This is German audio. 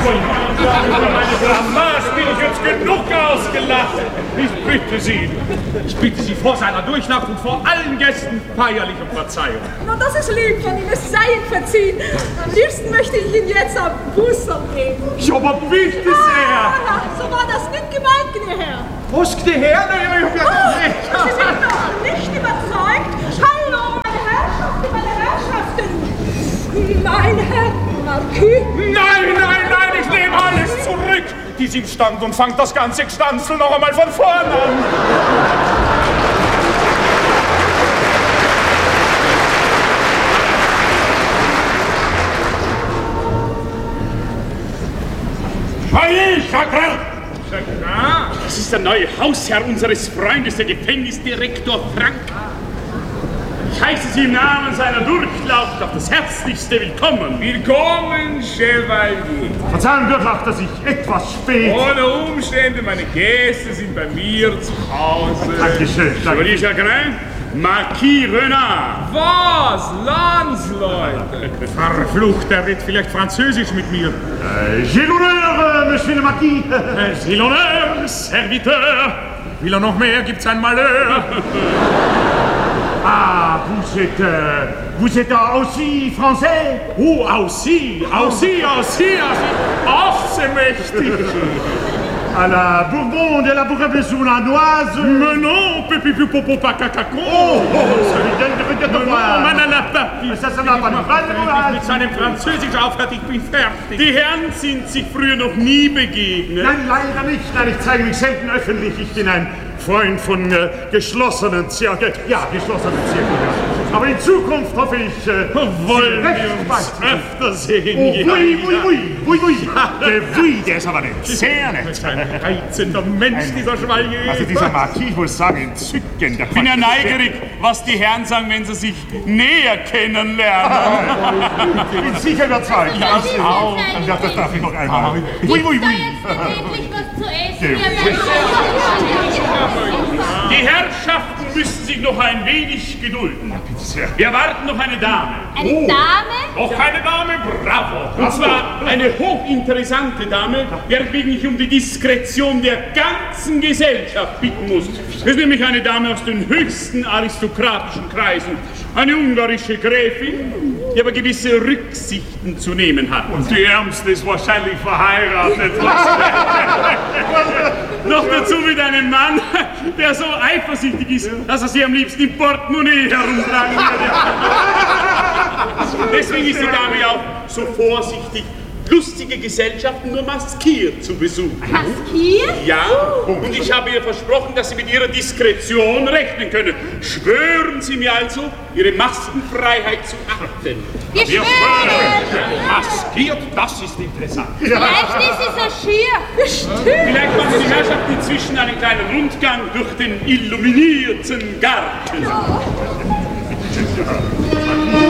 Über meine Blamage bin ich jetzt genug ausgelacht. Ich bitte Sie vor seiner Durchlaucht und vor allen Gästen feierlich um Verzeihung. Na, das ist lieb von Ihnen, es sei Ihnen verziehen. Am liebsten möchte ich Ihnen jetzt am Bussern geben. Ja, aber bitte sehr. So war das nicht gemeint, gnädiger Herr. Was, gnädiger Herr? Sie sind noch nicht überzeugt? Hallo, meine Herrschaften, Mein Herr Marquis? Nein, ich nehme alles zurück. Die sind stand und fangt das ganze Gstanzel noch einmal von vorn an. Chagrin! Das ist der neue Hausherr unseres Freundes, der Gefängnisdirektor Frank. Ich heiße Sie im Namen seiner Durchlaucht auf das Herzlichste willkommen. Willkommen, Chevalier. Verzeihung, Durchlaucht, dass ich etwas spät... Ohne Umstände, meine Gäste sind bei mir zu Hause. Dankeschön, danke. Chevalier Chagrin, Marquis Renard. Was? Landsleute? Verflucht, er redet vielleicht Französisch mit mir. J'ai l'honneur, Monsieur le Marquis. J'ai l'honneur, Serviteur. Will er noch mehr, gibt's ein Malheur. Ah, vous êtes aussi français? Oh, aussi. Ach, c'est mächtig. À la Bourbon de la Bourgogne-Sournoise. Mais non, Pépi Popo Pacacaco. Oh, ça n'a pas mit seinem Französisch aufhört, ich bin fertig. Die Herren sind sich früher noch nie begegnet. Nein, leider nicht. Nein, ich zeige mich selten öffentlich. Ich bin ein Freund von geschlossenen Zirkeln. Ja, geschlossenen Zirkeln. Aber in Zukunft hoffe ich, wollen wir uns öfter sehen. Der ist aber nett. Sehr nett. Ein reizender Mensch, dieser Chevalier. Also dieser Marquis, ich muss sagen, entzückend. Ich bin ja neugierig, was die Herren sagen, wenn sie sich näher kennenlernen. Ich bin sicher überzeugt. Ja, ich auch. Ja, das darf ich noch einmal. Gibt's da jetzt endlich was zu essen? Die Herrschaften müssen sich noch ein wenig gedulden. Wir erwarten noch eine Dame. Eine Dame? Noch eine Dame, bravo. Und zwar eine hochinteressante Dame, weswegen ich um die Diskretion der ganzen Gesellschaft bitten muss. Es ist nämlich eine Dame aus den höchsten aristokratischen Kreisen. Eine ungarische Gräfin, die aber gewisse Rücksichten zu nehmen hat. Und die Ärmste ist wahrscheinlich verheiratet. Noch dazu mit einem Mann, der so eifersüchtig ist, dass er sie am liebsten im Portemonnaie herumtragen würde. Deswegen ist die Dame ja auch so vorsichtig, lustige Gesellschaften nur maskiert zu besuchen. Maskiert? Ja, und ich habe ihr versprochen, dass Sie mit Ihrer Diskretion rechnen können. Schwören Sie mir also, Ihre Maskenfreiheit zu achten. Wir schwören! Maskiert, das ist interessant. Vielleicht ist sie so schier. Vielleicht machen die Herrschaften inzwischen einen kleinen Rundgang durch den illuminierten Garten.